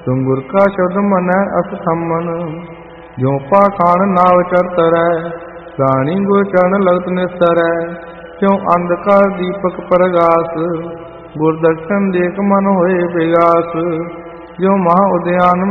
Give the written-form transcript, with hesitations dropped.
तुम गुर का शब्द मनै अस सम्मन। ज्यों पाखाण नाव चढ़ तरੈ, प्राणी गुर चरण लगत निस्तरै। क्यों अंधकार दीपक प्रगास, गुर दर्शन देख मन होए बेगास। ज्यों महा उद्यान